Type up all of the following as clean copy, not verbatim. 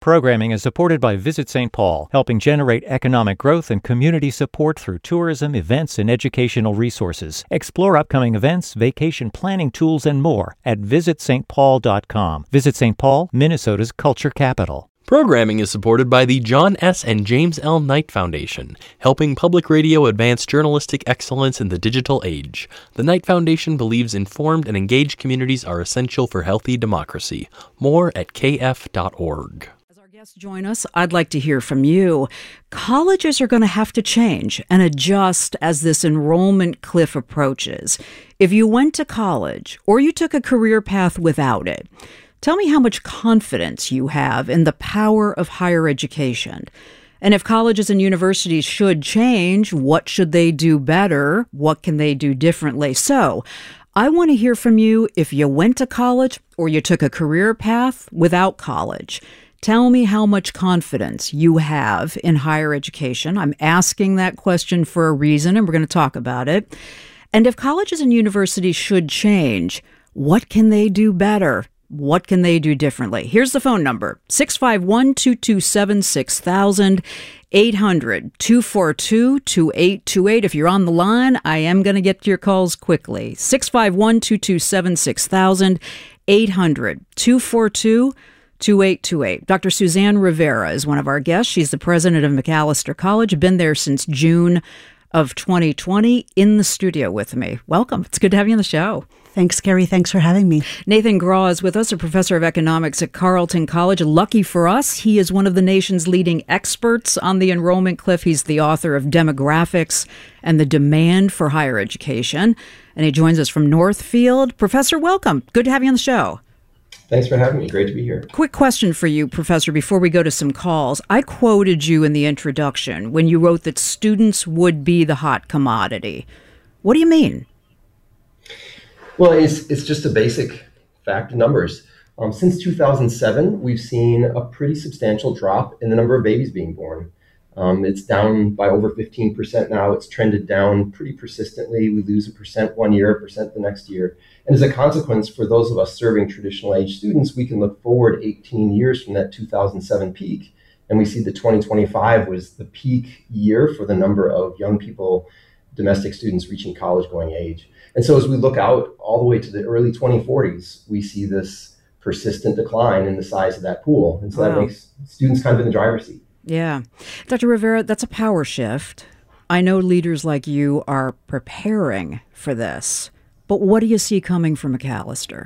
Programming is supported by Visit St. Paul, helping generate economic growth and community support through tourism, events, and educational resources. Explore upcoming events, vacation planning tools, and more at visitstpaul.com. Visit St. Paul, Minnesota's culture capital. Programming is supported by the John S. and James L. Knight Foundation, helping public radio advance journalistic excellence in the digital age. The Knight Foundation believes informed and engaged communities are essential for healthy democracy. More at kf.org. Join us. I'd like to hear from you. Colleges are going to have to change and adjust as this enrollment cliff approaches. If you went to college or you took a career path without it, tell me how much confidence you have in the power of higher education. And if colleges and universities should change, what should they do better? What can they do differently? So, I want to hear from you if you went to college or you took a career path without college. Tell me how much confidence you have in higher education. I'm asking that question for a reason, and we're going to talk about it. And if colleges and universities should change, what can they do better? What can they do differently? Here's the phone number, 651-227-6000, 800-242-2828. If you're on the line, I am going to get to your calls quickly. 651-227-6000, 800-242-2828. 2828. Dr. Suzanne Rivera is one of our guests. She's the president of Macalester College, been there since June of 2020, in the studio with me. Welcome. It's good to have you on the show. Thanks, Carrie. Thanks for having me. Nathan Graw is with us, a professor of economics at Carleton College. Lucky for us, he is one of the nation's leading experts on the enrollment cliff. He's the author of Demographics and the Demand for Higher Education, and he joins us from Northfield. Professor, welcome. Good to have you on the show. Thanks for having me. Great to be here. Quick question for you, Professor, before we go to some calls. I quoted you in the introduction when you wrote that students would be the hot commodity. What do you mean? Well, it's just a basic fact of numbers. Since 2007, we've seen a pretty substantial drop in the number of babies being born. It's down by over 15% now. It's trended down pretty persistently. We lose 1% one year, 1% the next year. And as a consequence, for those of us serving traditional age students, we can look forward 18 years from that 2007 peak. And we see that 2025 was the peak year for the number of young people, domestic students reaching college going age. And so as we look out all the way to the early 2040s, we see this persistent decline in the size of that pool. And so that makes students kind of in the driver's seat. Yeah. Dr. Rivera, that's a power shift. I know leaders like you are preparing for this, but what do you see coming from Macalester?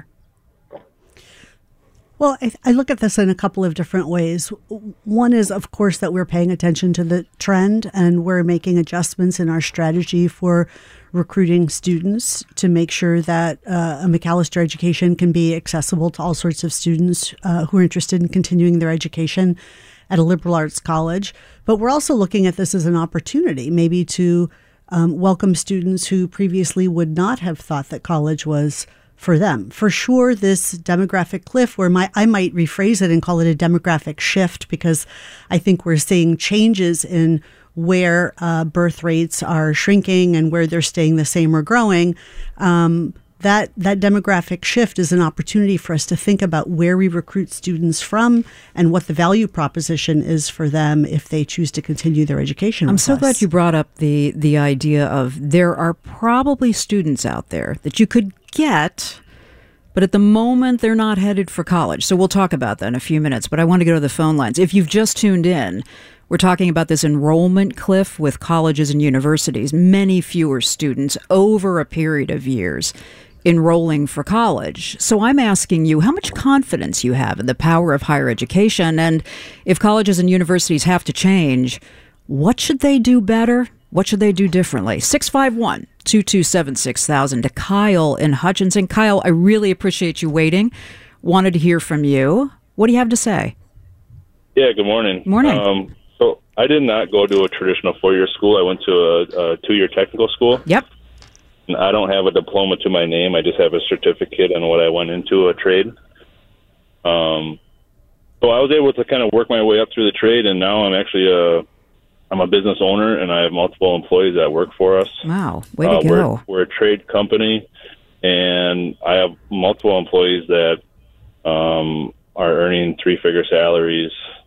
Well, I look at this in a couple of different ways. One is, of course, that we're paying attention to the trend and we're making adjustments in our strategy for recruiting students to make sure that a Macalester education can be accessible to all sorts of students who are interested in continuing their education at a liberal arts college. But we're also looking at this as an opportunity, maybe to welcome students who previously would not have thought that college was for them. For sure, this demographic cliff, where I might rephrase it and call it a demographic shift, because I think we're seeing changes in where birth rates are shrinking and where they're staying the same or growing. That demographic shift is an opportunity for us to think about where we recruit students from and what the value proposition is for them if they choose to continue their education. I'm so glad you brought up the idea of there are probably students out there that you could get, but at the moment they're not headed for college. So we'll talk about that in a few minutes, but I want to go to the phone lines. If you've just tuned in, we're talking about this enrollment cliff with colleges and universities, many fewer students over a period of years enrolling for college. So I'm asking you how much confidence you have in the power of higher education, and if colleges and universities have to change, what should they do better? What should they do differently? 651-227-6000 to Kyle in Hutchinson. Kyle, I really appreciate you waiting. Wanted to hear from you. What do you have to say? Yeah, good morning. Morning. So I did not go to a traditional four-year school. I went to a two-year technical school. Yep. And I don't have a diploma to my name. I just have a certificate on what I went into, a trade. So I was able to kind of work my way up through the trade, and now I'm actually I'm a business owner, and I have multiple employees that work for us. Wow, way to go. We're a trade company, and I have multiple employees that are earning three-figure salaries